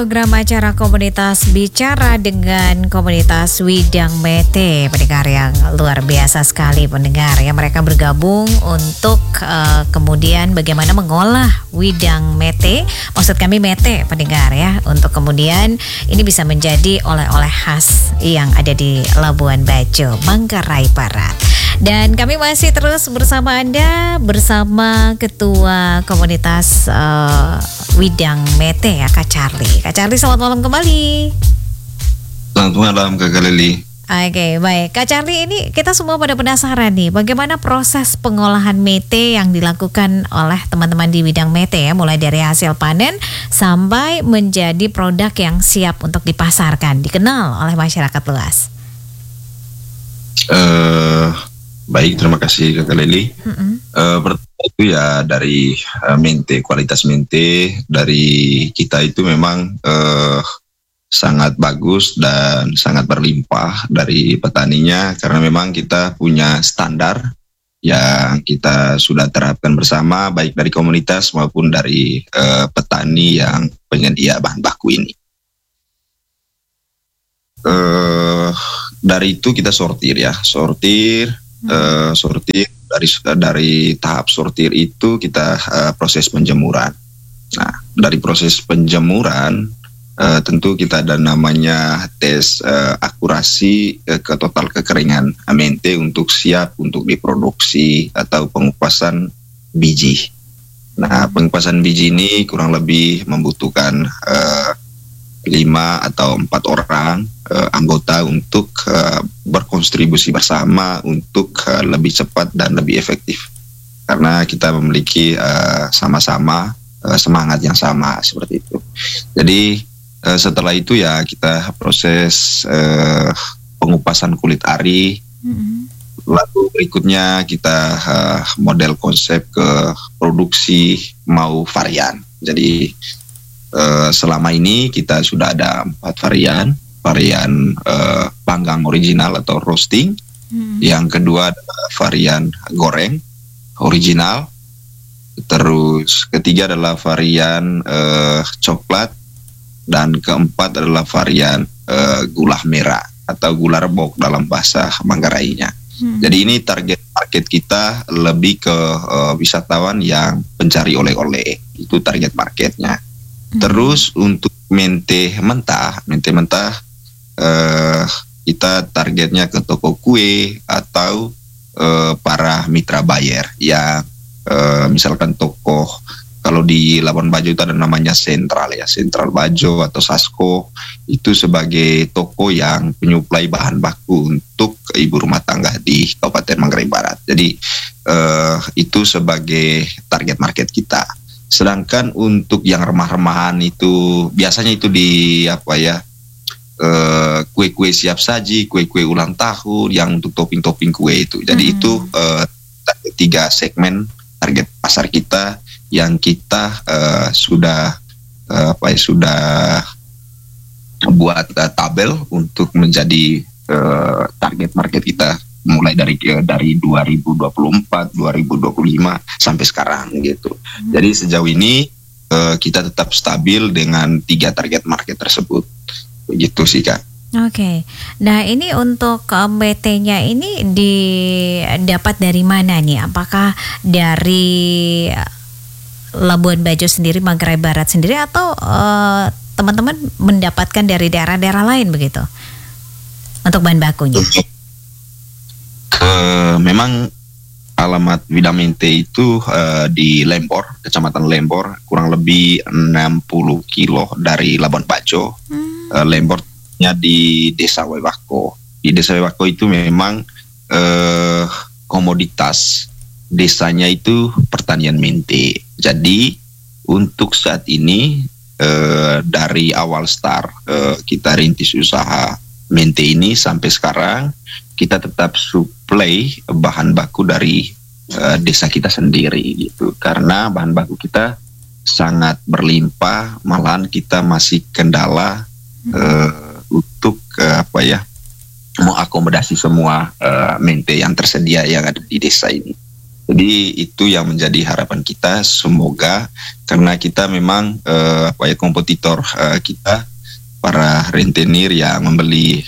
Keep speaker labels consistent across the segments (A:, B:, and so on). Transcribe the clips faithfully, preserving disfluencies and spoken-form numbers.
A: Program acara komunitas bicara dengan komunitas Widang Mete, pendengar yang luar biasa sekali pendengar ya, mereka bergabung untuk uh, kemudian bagaimana mengolah Widang Mete, maksud kami Mete pendengar ya, untuk kemudian ini bisa menjadi oleh-oleh khas yang ada di Labuan Bajo, Manggarai Barat. Dan kami masih terus bersama Anda, bersama Ketua Komunitas uh, Widang Mete ya, Kak Charlie. Kak Charlie, selamat malam kembali.
B: Selamat malam Kak Lili.
A: Oke, baik. Kak Charlie, ini kita semua pada penasaran nih, bagaimana proses pengolahan mete yang dilakukan oleh teman-teman di Widang Mete ya, mulai dari hasil panen sampai menjadi produk yang siap untuk dipasarkan, dikenal oleh masyarakat luas.
B: Uh, baik, terima kasih Kak Lili.
A: Mm-hmm.
B: Uh, pertama itu ya dari uh, mente, kualitas mente dari kita itu memang uh, sangat bagus dan sangat berlimpah dari petaninya, karena memang kita punya standar yang kita sudah terapkan bersama, baik dari komunitas maupun dari uh, petani yang penyedia bahan baku ini. Uh, dari itu kita sortir ya, sortir, hmm. uh, sortir dari dari tahap sortir itu kita uh, proses penjemuran. Nah, dari proses penjemuran Uh, tentu kita ada namanya tes uh, akurasi uh, ke total kekeringan mente untuk siap untuk diproduksi atau pengupasan biji. Nah, pengupasan biji ini kurang lebih membutuhkan uh, lima atau empat orang uh, anggota untuk uh, berkontribusi bersama untuk uh, lebih cepat dan lebih efektif, karena kita memiliki uh, sama-sama uh, semangat yang sama seperti itu. Jadi Uh, setelah itu ya kita proses uh, pengupasan kulit ari. Mm-hmm. Lalu berikutnya kita uh, model konsep ke produksi mau varian. Jadi uh, selama ini kita sudah ada empat varian. Varian uh, panggang original atau roasting. Mm-hmm. Yang kedua adalah varian goreng original. Terus ketiga adalah varian uh, coklat. Dan keempat adalah varian uh, gula merah atau gula rebok dalam bahasa Manggarainya. Hmm. Jadi ini target market kita lebih ke uh, wisatawan yang pencari oleh-oleh, itu target marketnya. Hmm. Terus untuk mente mentah, mente mentah uh, kita targetnya ke toko kue atau uh, para mitra buyer yang uh, misalkan toko. Kalau di Labuan Bajo itu ada namanya Sentral ya, Sentral Bajo atau Sasko, itu sebagai toko yang penyuplai bahan baku untuk ibu rumah tangga di Kabupaten Manggarai Barat. Jadi eh, itu sebagai target market kita. Sedangkan untuk yang remah-remahan itu biasanya itu di apa ya, eh, kue-kue siap saji, kue-kue ulang tahun, yang untuk topping-topping kue itu. Jadi hmm. itu eh, tiga segmen target pasar kita yang kita uh, sudah uh, apa ya sudah buat uh, tabel untuk menjadi uh, target market kita mulai dari uh, dari dua ribu dua puluh empat, dua ribu dua puluh lima sampai sekarang gitu. Hmm. Jadi sejauh ini uh, kita tetap stabil dengan tiga target market tersebut. Begitu sih Kak.
A: Oke, okay. Nah ini untuk mete-nya ini didapat dari mana nih? Apakah dari Labuan Bajo sendiri, Manggarai Barat sendiri, atau uh, teman-teman mendapatkan dari daerah-daerah lain begitu untuk bahan bakunya?
B: Uh, memang alamat Widang Mete itu uh, di Lembor, Kecamatan Lembor, kurang lebih enam puluh kilo dari Labuan Bajo. Hmm. Uh, Lembornya di Desa Wewako. Di Desa Wewako itu memang uh, komoditas desanya itu pertanian mente. Jadi untuk saat ini eh, dari awal start eh, kita rintis usaha mente ini sampai sekarang kita tetap supply bahan baku dari eh, desa kita sendiri gitu. Karena bahan baku kita sangat berlimpah, malahan kita masih kendala eh, untuk eh, apa ya mengakomodasi semua eh, mente yang tersedia yang ada di desa ini. Jadi itu yang menjadi harapan kita, semoga karena kita memang uh, apa ya kompetitor uh, kita para rentenir yang membeli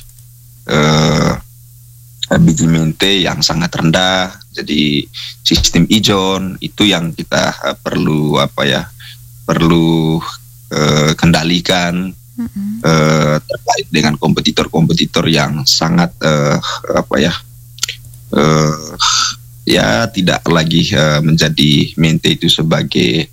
B: uh, biji mente yang sangat rendah, jadi sistem ijon itu yang kita uh, perlu apa ya perlu uh, kendalikan mm-hmm. uh, terkait dengan kompetitor-kompetitor yang sangat uh, apa ya uh, ya tidak lagi uh, menjadi mente itu sebagai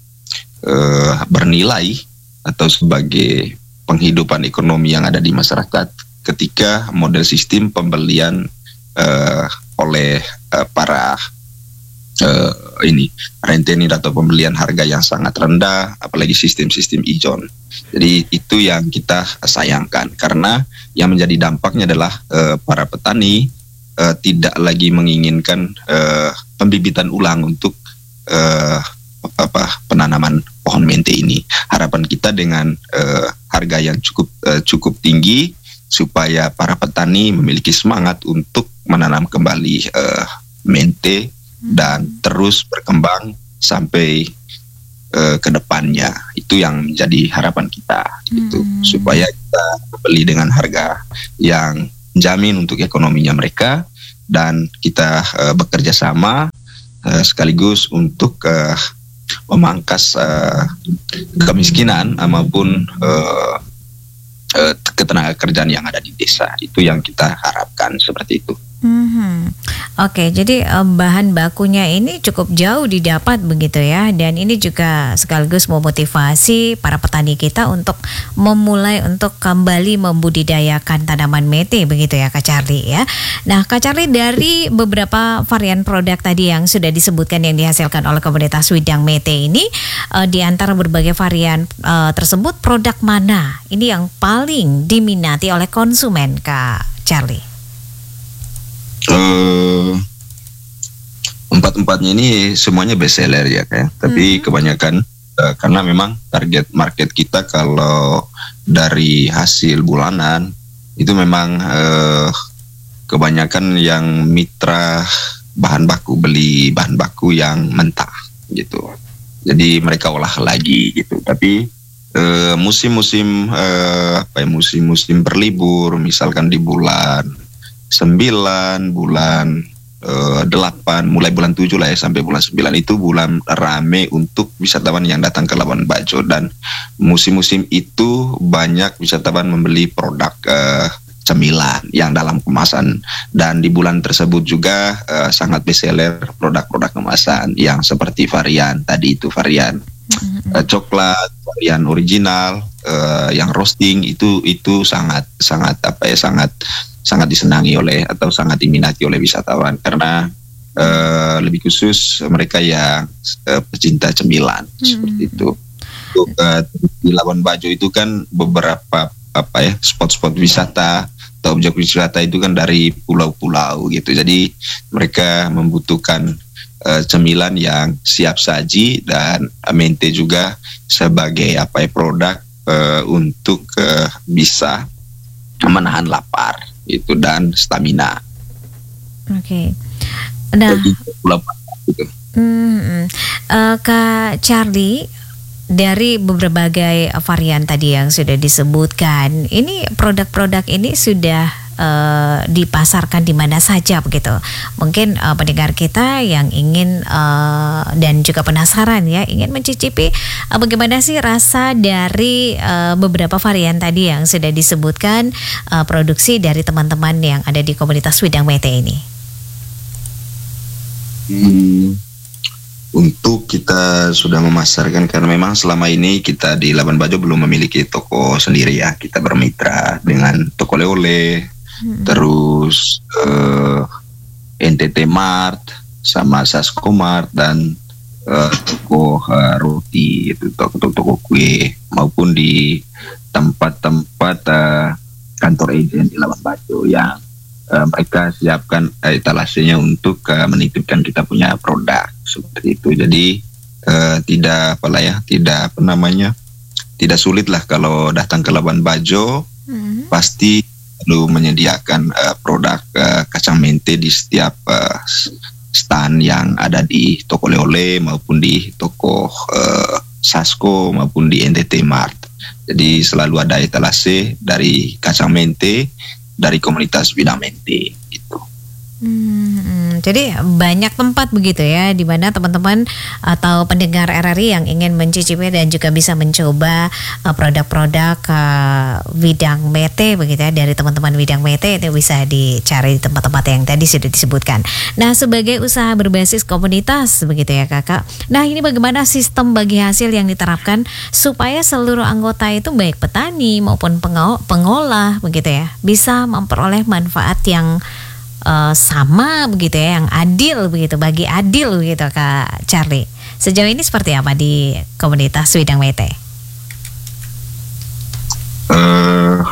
B: uh, bernilai atau sebagai penghidupan ekonomi yang ada di masyarakat ketika model sistem pembelian uh, oleh uh, para uh, ini rentenir atau pembelian harga yang sangat rendah, apalagi sistem-sistem ijon. Jadi itu yang kita sayangkan karena yang menjadi dampaknya adalah uh, para petani uh, tidak lagi menginginkan uh, pembibitan ulang untuk uh, apa penanaman pohon mente ini. Harapan kita dengan uh, harga yang cukup uh, cukup tinggi supaya para petani memiliki semangat untuk menanam kembali uh, mente dan terus berkembang sampai uh, ke depannya. Itu yang menjadi harapan kita gitu hmm. supaya kita beli dengan harga yang menjamin untuk ekonominya mereka dan kita uh, bekerja sama uh, sekaligus untuk uh, memangkas uh, kemiskinan maupun uh, uh, ketenaga kerjaan yang ada di desa. Itu yang kita harapkan seperti itu.
A: Hmm. Oke, jadi um, bahan bakunya ini cukup jauh didapat begitu ya, dan ini juga sekaligus memotivasi para petani kita untuk memulai untuk kembali membudidayakan tanaman mente begitu ya Kak Charlie ya. Nah Kak Charlie, dari beberapa varian produk tadi yang sudah disebutkan yang dihasilkan oleh komunitas Widang Mente ini, uh, di antara berbagai varian uh, tersebut produk mana ini yang paling diminati oleh konsumen Kak Charlie?
B: Uh, empat-empatnya ini semuanya best seller ya kayak, tapi hmm. kebanyakan uh, karena memang target market kita kalau dari hasil bulanan itu memang uh, kebanyakan yang mitra bahan baku, beli bahan baku yang mentah gitu. Jadi mereka olah lagi gitu. Tapi uh, musim-musim uh, apa ya musim-musim berlibur, misalkan di bulan sembilan, bulan uh, delapan, mulai bulan tujuh lah ya sampai bulan sembilan itu bulan rame untuk wisatawan yang datang ke Labuan Bajo, dan musim-musim itu banyak wisatawan membeli produk uh, cemilan yang dalam kemasan, dan di bulan tersebut juga uh, sangat best seller produk-produk kemasan yang seperti varian tadi itu varian mm-hmm. uh, coklat, varian original, uh, yang roasting itu itu sangat sangat apa ya sangat sangat disenangi oleh atau sangat diminati oleh wisatawan karena uh, lebih khusus mereka yang uh, pecinta cemilan hmm. seperti itu. Untuk uh, di Labuan Bajo itu kan beberapa apa ya spot-spot wisata atau objek wisata itu kan dari pulau-pulau gitu. Jadi mereka membutuhkan uh, cemilan yang siap saji, dan mente juga sebagai apa ya produk uh, untuk uh, bisa menahan lapar itu dan stamina.
A: Oke. Okay. Nah,
B: gitu.
A: hmm, uh, Kak Charlie, dari berbagai varian tadi yang sudah disebutkan, ini produk-produk ini sudah Uh, dipasarkan di mana saja begitu. Mungkin uh, pendengar kita yang ingin uh, dan juga penasaran ya, ingin mencicipi uh, bagaimana sih rasa dari uh, beberapa varian tadi yang sudah disebutkan uh, produksi dari teman-teman yang ada di komunitas Widang Mente ini.
B: Hmm, untuk kita sudah memasarkan karena memang selama ini kita di Labuan Bajo belum memiliki toko sendiri ya. Kita bermitra dengan toko oleh-oleh, Hmm. terus uh, N T T Mart sama Sasko Mart dan uh, toko uh, roti itu toko-toko kue maupun di tempat-tempat uh, kantor agen di Labuan Bajo yang uh, mereka siapkan uh, etalasenya untuk uh, menitipkan kita punya produk seperti itu. Jadi uh, tidak apalah ya tidak apa namanya tidak sulit lah kalau datang ke Labuan Bajo, hmm. pasti perlu menyediakan uh, produk uh, kacang mente di setiap uh, stand yang ada di toko oleh-oleh maupun di toko uh, Sasko maupun di N T T Mart. Jadi selalu ada etalase dari kacang mente dari komunitas bidang mente gitu.
A: Hmm, jadi banyak tempat begitu ya, di mana teman-teman atau pendengar R R I yang ingin mencicipi dan juga bisa mencoba uh, produk-produk uh, Widang Mete begitu ya, dari teman-teman Widang Mete itu bisa dicari di tempat-tempat yang tadi sudah disebutkan. Nah, sebagai usaha berbasis komunitas begitu ya Kakak. Nah, ini bagaimana sistem bagi hasil yang diterapkan supaya seluruh anggota itu baik petani maupun pengo- pengolah begitu ya, bisa memperoleh manfaat yang Uh, sama begitu ya, yang adil begitu, bagi adil begitu Kak Charlie. Sejauh ini seperti apa di komunitas Widang Mete?
B: Uh,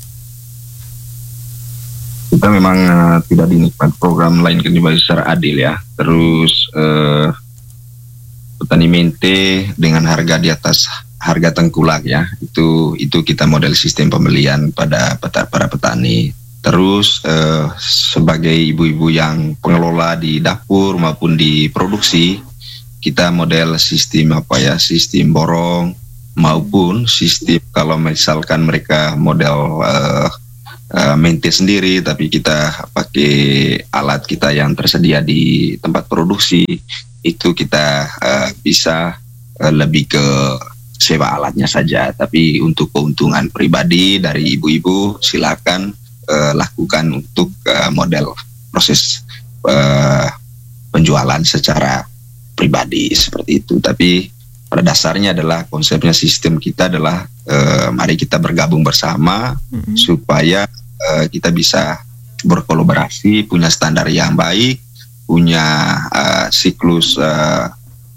B: kita memang uh, tidak dinikmati program lain kembali secara adil ya. Terus uh, petani mente dengan harga di atas harga tengkulak ya. Itu itu kita model sistem pembelian pada para petani. Terus eh, sebagai ibu-ibu yang pengelola di dapur maupun di produksi, kita model sistem apa ya, sistem borong maupun sistem kalau misalkan mereka model eh, eh, mente sendiri, tapi kita pakai alat kita yang tersedia di tempat produksi, itu kita eh, bisa eh, lebih ke sewa alatnya saja. Tapi untuk keuntungan pribadi dari ibu-ibu silakan Uh, lakukan untuk uh, model proses uh, penjualan secara pribadi seperti itu. Tapi pada dasarnya adalah konsepnya sistem kita adalah uh, mari kita bergabung bersama mm-hmm. supaya uh, kita bisa berkolaborasi, punya standar yang baik, punya uh, siklus uh,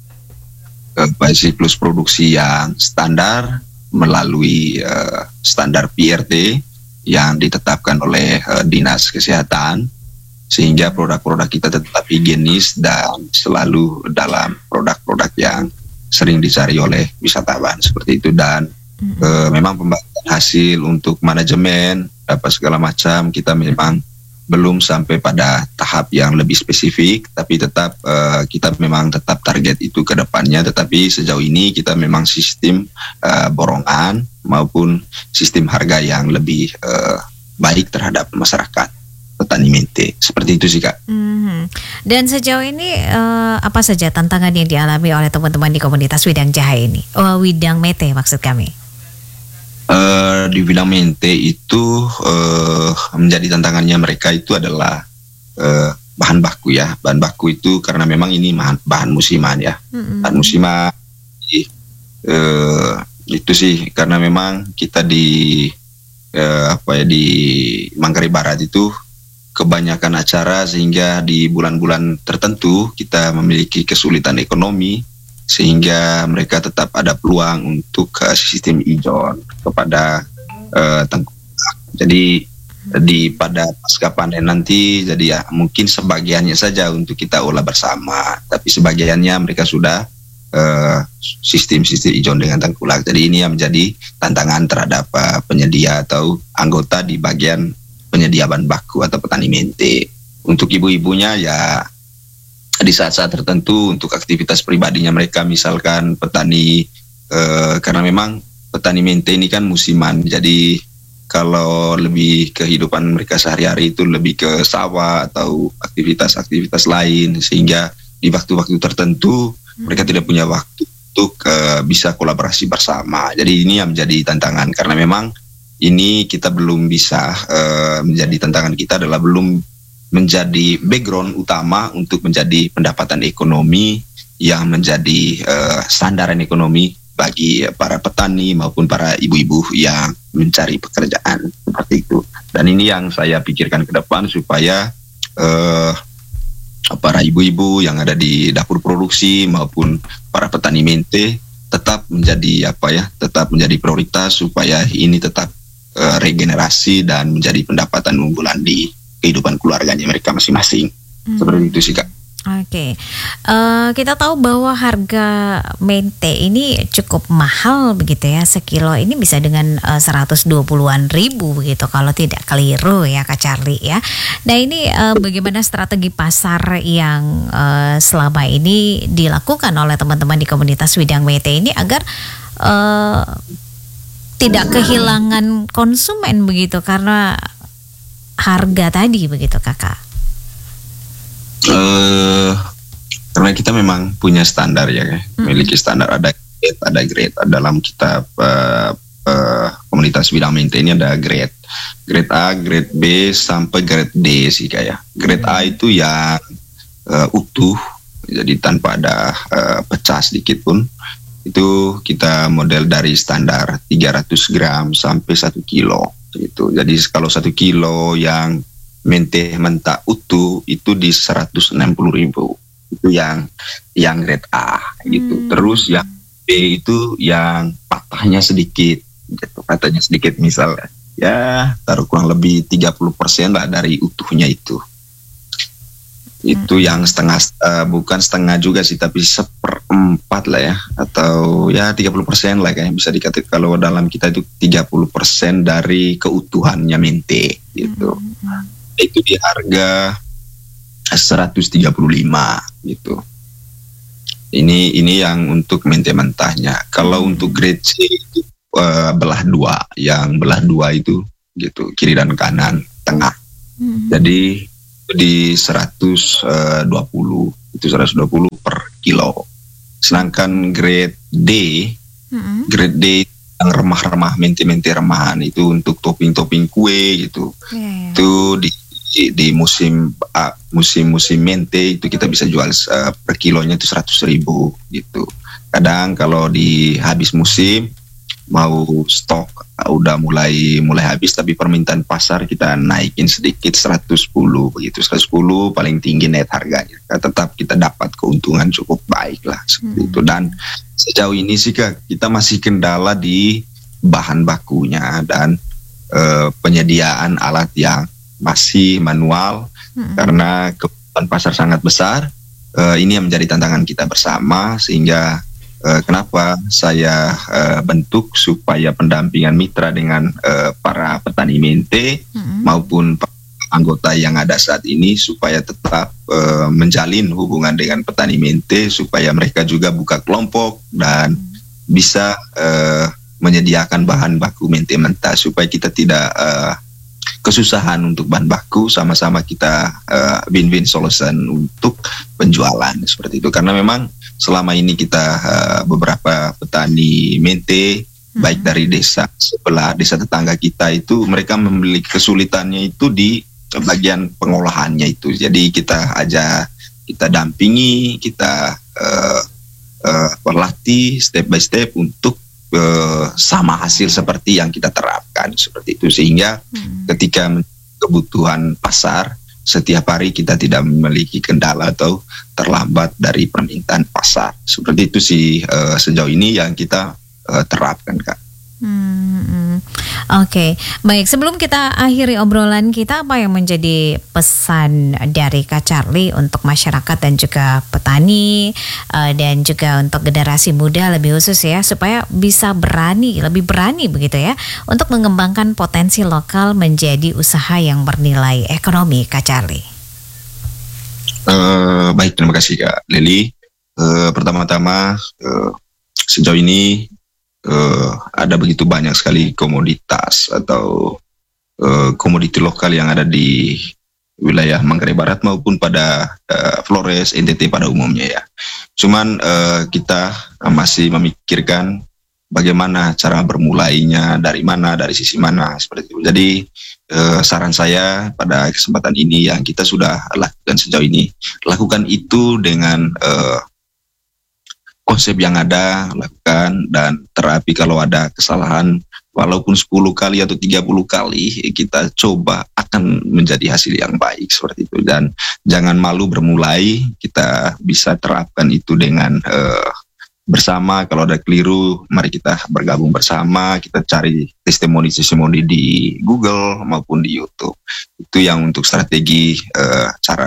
B: uh, siklus produksi yang standar melalui uh, standar P R T yang ditetapkan oleh uh, Dinas Kesehatan, sehingga produk-produk kita tetap higienis dan selalu dalam produk-produk yang sering dicari oleh wisatawan seperti itu. Dan mm-hmm. uh, memang pembagian hasil untuk manajemen apa segala macam kita memang belum sampai pada tahap yang lebih spesifik, tapi tetap uh, kita memang tetap target itu ke depannya. Tetapi sejauh ini kita memang sistem uh, borongan maupun sistem harga yang lebih uh, baik terhadap masyarakat petani mente. Seperti itu sih Kak.
A: Hmm. Dan sejauh ini uh, apa saja tantangan yang dialami oleh teman-teman di komunitas Widang Jahe ini? Oh, Widang Mete maksud kami.
B: Uh, di Widang Mente itu uh, menjadi tantangannya mereka itu adalah uh, bahan baku ya. Bahan baku itu karena memang ini bahan, bahan musiman ya. Mm-hmm. Bahan musiman uh, itu sih karena memang kita di uh, apa ya di Manggarai Barat itu kebanyakan acara, sehingga di bulan-bulan tertentu kita memiliki kesulitan ekonomi, sehingga mereka tetap ada peluang untuk uh, sistem ijon kepada uh, tengkulak. Jadi di pada pasca panen nanti, jadi ya mungkin sebagiannya saja untuk kita olah bersama, tapi sebagiannya mereka sudah uh, sistem-sistem ijon dengan tengkulak. Jadi ini yang menjadi tantangan terhadap uh, penyedia atau anggota di bagian penyedia bahan baku atau petani mente. Untuk ibu-ibunya ya di saat-saat tertentu untuk aktivitas pribadinya mereka, misalkan petani eh, karena memang petani mente ini kan musiman, jadi kalau lebih kehidupan mereka sehari-hari itu lebih ke sawah atau aktivitas-aktivitas lain, sehingga di waktu-waktu tertentu mereka tidak punya waktu untuk eh, bisa kolaborasi bersama. Jadi ini yang menjadi tantangan, karena memang ini kita belum bisa eh, menjadi tantangan kita adalah belum menjadi background utama untuk menjadi pendapatan ekonomi yang menjadi uh, sandaran ekonomi bagi para petani maupun para ibu-ibu yang mencari pekerjaan seperti itu. Dan ini yang saya pikirkan ke depan supaya uh, para ibu-ibu yang ada di dapur produksi maupun para petani mente tetap menjadi apa ya, tetap menjadi prioritas supaya ini tetap uh, regenerasi dan menjadi pendapatan unggulan di kehidupan keluarganya mereka masing-masing. Hmm. Seperti itu sih Kak.
A: Oke, eh, kita tahu bahwa harga mente ini cukup mahal begitu ya, sekilo ini bisa dengan eh, seratus dua puluhan ribu begitu kalau tidak keliru ya Kak Charlie ya. Nah ini eh, bagaimana strategi pasar yang eh, selama ini dilakukan oleh teman-teman di komunitas Widang Mete ini agar eh, tidak kehilangan konsumen begitu karena harga tadi begitu Kakak?
B: Eh, karena kita memang punya standar ya, mm-hmm. memiliki standar, ada grade, ada grade. Dalam kitab uh, uh, komunitas Widang Mente ini ada grade, grade A, grade B sampai grade D sih kayak. Grade A itu yang uh, utuh, jadi tanpa ada uh, pecah sedikit pun. Itu kita model dari standar tiga ratus gram sampai satu kilo gitu. Jadi kalau satu kilo yang mente mentah utuh itu di seratus enam puluh ribu, itu yang yang grade A gitu. Hmm. Terus yang B itu yang patahnya sedikit gitu, patahnya sedikit misal ya taruh kurang lebih tiga puluh persen lah dari utuhnya itu. Itu hmm. yang setengah, uh, bukan setengah juga sih, tapi seperempat lah ya, atau ya tiga puluh persen lah kayaknya bisa dikatakan. Kalau dalam kita itu tiga puluh persen dari keutuhannya mente gitu. Hmm. Itu di harga seratus tiga puluh lima gitu. Ini ini yang untuk mente mentahnya. Kalau hmm. untuk grade C itu uh, belah dua, yang belah dua itu gitu, kiri dan kanan, tengah. Hmm. Jadi di seratus dua puluh, itu seratus dua puluh per kilo. Sedangkan grade D, hmm. grade D yang remah-remah, mente-mente remahan itu untuk topping-topping kue gitu. Yeah, yeah. Itu di Di, di musim uh, musim-musim mente itu kita bisa jual uh, per kilonya itu seratus ribu gitu. Kadang kalau di habis musim mau stok uh, udah mulai mulai habis, tapi permintaan pasar kita naikin sedikit seratus sepuluh begitu, seratus sepuluh paling tinggi net harganya. Nah, tetap kita dapat keuntungan cukup baik lah seperti hmm. itu. Dan sejauh ini sih Kak, kita masih kendala di bahan bakunya dan uh, penyediaan alat yang masih manual, hmm. karena kebutuhan pasar sangat besar. Uh, ini yang menjadi tantangan kita bersama, sehingga uh, kenapa saya uh, bentuk supaya pendampingan mitra dengan uh, para petani mente hmm. maupun anggota yang ada saat ini, supaya tetap uh, menjalin hubungan dengan petani mente, supaya mereka juga buka kelompok dan hmm. bisa uh, menyediakan bahan baku mente mentah, supaya kita tidak uh, kesusahan untuk bahan baku, sama-sama kita uh, win-win solution untuk penjualan seperti itu. Karena memang selama ini kita uh, beberapa petani mente hmm. baik dari desa sebelah, desa tetangga kita itu, mereka memiliki kesulitannya itu di bagian pengolahannya itu. Jadi kita aja, kita dampingi, kita uh, uh, berlatih step by step untuk Uh, sama hasil seperti yang kita terapkan seperti itu, sehingga hmm. ketika kebutuhan pasar setiap hari kita tidak memiliki kendala atau terlambat dari permintaan pasar. Seperti itu sih uh, sejauh ini yang kita uh, terapkan Kak.
A: Hmm, hmm. Oke, okay. Baik. Sebelum kita akhiri obrolan kita, apa yang menjadi pesan dari Kak Charlie untuk masyarakat dan juga petani uh, dan juga untuk generasi muda lebih khusus ya, supaya bisa berani, lebih berani begitu ya, untuk mengembangkan potensi lokal menjadi usaha yang bernilai ekonomi, Kak Charlie?
B: Uh, baik, terima kasih Kak Leli. Uh, pertama-tama uh, sejauh ini Uh, ada begitu banyak sekali komoditas atau uh, komoditi lokal yang ada di wilayah Manggarai Barat maupun pada uh, Flores, N T T pada umumnya ya. Cuman uh, kita masih memikirkan bagaimana cara bermulainya, dari mana, dari sisi mana seperti itu. Jadi uh, saran saya pada kesempatan ini yang kita sudah lakukan sejauh ini, lakukan itu dengan uh, konsep yang ada, lakukan dan terapi. Kalau ada kesalahan walaupun sepuluh kali atau tiga puluh kali, kita coba akan menjadi hasil yang baik seperti itu. Dan jangan malu bermulai, kita bisa terapkan itu dengan uh, bersama. Kalau ada keliru, mari kita bergabung bersama, kita cari testimoni-testimoni di Google maupun di YouTube. Itu yang untuk strategi uh, cara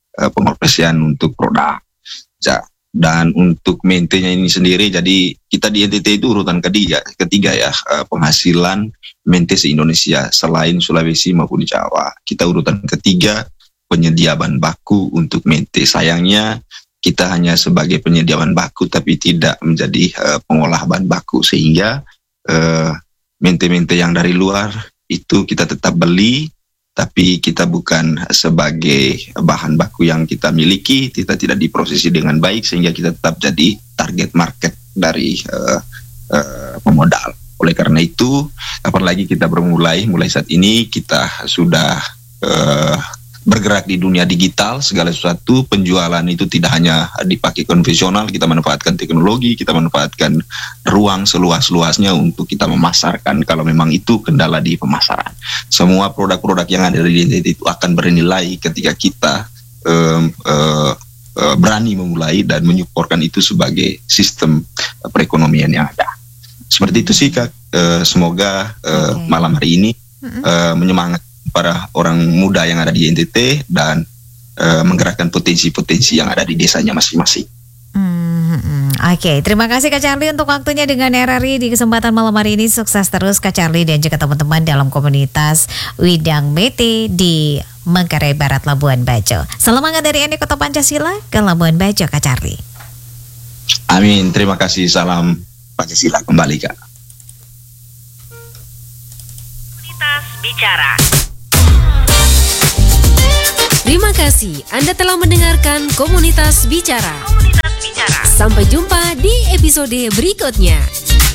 B: uh, pengoperasian untuk produk. Ja, dan untuk maintenance ini sendiri, jadi kita di N T T itu urutan ketiga, ketiga ya uh, penghasilan maintenance Indonesia selain Sulawesi maupun Jawa. Kita urutan ketiga penyedia bahan baku untuk maintenance. Sayangnya kita hanya sebagai penyedia bahan baku tapi tidak menjadi uh, pengolah bahan baku, sehingga uh, mente-mente yang dari luar itu kita tetap beli, tapi kita bukan sebagai bahan baku yang kita miliki, kita tidak diprosesi dengan baik, sehingga kita tetap jadi target market dari uh, uh, pemodal. Oleh karena itu, apalagi kita bermulai, mulai saat ini kita sudah uh, bergerak di dunia digital, segala sesuatu penjualan itu tidak hanya dipakai konvensional, kita manfaatkan teknologi, kita manfaatkan ruang seluas-luasnya untuk kita memasarkan kalau memang itu kendala di pemasaran. Semua produk-produk yang ada di N T T itu akan bernilai ketika kita um, uh, uh, berani memulai dan menyuporkan itu sebagai sistem uh, perekonomian yang ada. Seperti itu sih Kak, uh, semoga uh, okay. malam hari ini uh, menyemangat para orang muda yang ada di N T T dan uh, menggerakkan potensi-potensi yang ada di desanya masing-masing.
A: Hmm, Oke, okay. Terima kasih Kak Charlie untuk waktunya dengan R R I di kesempatan malam hari ini. Sukses terus Kak Charlie dan juga teman-teman dalam komunitas Widang Mete di Manggarai Barat, Labuan Bajo. Salam hangat dari N I Kota Pancasila ke Labuan Bajo Kak Charlie.
B: Amin, terima kasih, salam Pancasila kembali Kak.
C: Komunitas Bicara. Terima kasih Anda telah mendengarkan Komunitas Bicara. Komunitas Bicara. Sampai jumpa di episode berikutnya.